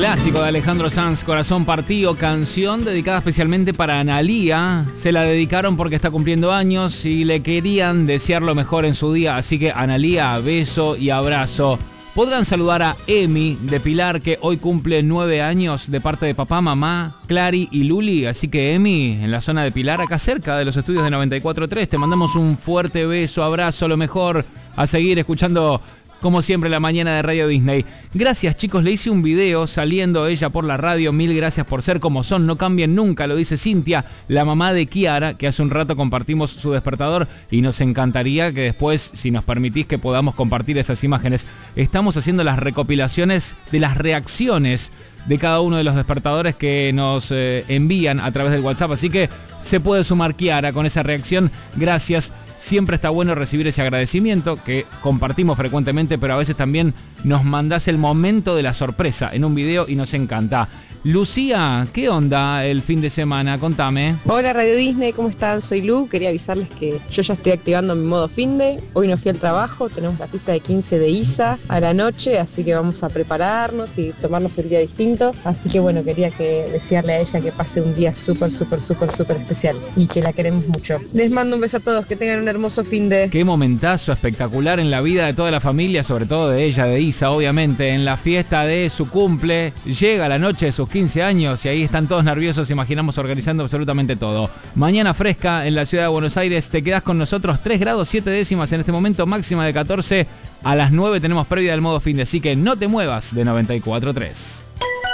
Clásico de Alejandro Sanz, Corazón Partido, canción dedicada especialmente para Analía. Se la dedicaron porque está cumpliendo años y le querían desear lo mejor en su día. Así que Analía, beso y abrazo. Podrán saludar a Emi de Pilar, que hoy cumple 9 años, de parte de papá, mamá, Clary y Luli. Así que Emi, en la zona de Pilar, acá cerca de los estudios de 94.3, te mandamos un fuerte beso, abrazo, lo mejor. A seguir escuchando, como siempre, la mañana de Radio Disney. Gracias, chicos, le hice un video saliendo ella por la radio. Mil gracias por ser como son, no cambien nunca, lo dice Cintia, la mamá de Kiara, que hace un rato compartimos su despertador y nos encantaría que después, si nos permitís, que podamos compartir esas imágenes. Estamos haciendo las recopilaciones de las reacciones de cada uno de los despertadores que nos envían a través del WhatsApp, así que se puede sumar Kiara con esa reacción. Gracias. Siempre está bueno recibir ese agradecimiento que compartimos frecuentemente, pero a veces también nos mandás el momento de la sorpresa en un video y nos encanta. Lucía, ¿qué onda el fin de semana? Contame. Hola Radio Disney, ¿cómo están? Soy Lu, quería avisarles que yo ya estoy activando mi modo finde. Hoy no fui al trabajo, tenemos la fiesta de 15 de Isa a la noche, así que vamos a prepararnos y tomarnos el día distinto. Así que bueno, quería desearle a ella que pase un día súper especial y que la queremos mucho. Les mando un beso a todos, que tengan un hermoso finde. Qué momentazo espectacular en la vida de toda la familia, sobre todo de ella, de Isa, obviamente, en la fiesta de su cumple. Llega la noche de sus 15 años y ahí están todos nerviosos, imaginamos, organizando absolutamente todo. Mañana fresca en la ciudad de Buenos Aires, te quedás con nosotros, 3 grados 7 décimas en este momento, máxima de 14. A las 9 tenemos previa del modo finde, así que no te muevas de 94.3.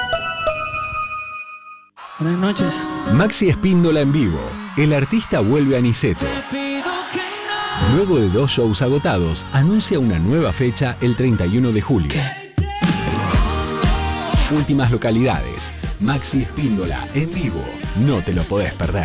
Buenas noches. Maxi Espíndola en vivo. El artista vuelve a Niceto. Luego de 2 shows agotados, anuncia una nueva fecha el 31 de julio. Últimas localidades. Maxi Espíndola en vivo. No te lo podés perder.